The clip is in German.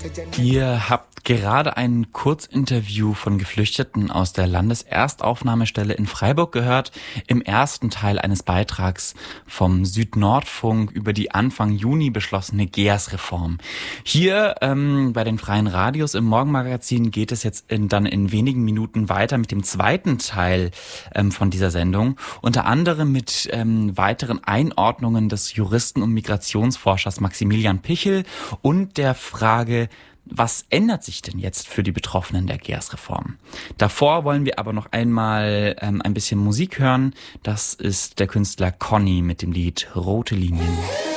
Ihr habt gerade ein Kurzinterview von Geflüchteten aus der Landeserstaufnahmestelle in Freiburg gehört, im ersten Teil eines Beitrags vom Südnordfunk über die Anfang Juni beschlossene GEAS-Reform. Hier bei den Freien Radios im Morgenmagazin geht es jetzt dann in wenigen Minuten weiter mit dem zweiten Teil von dieser Sendung, unter anderem mit weiteren Einordnungen des Juristen und Migrationsforschers Maximilian Pichel und der Frage, was ändert sich denn jetzt für die Betroffenen der GEAS-Reform? Davor wollen wir aber noch einmal ein bisschen Musik hören. Das ist der Künstler Conny mit dem Lied Rote Linien.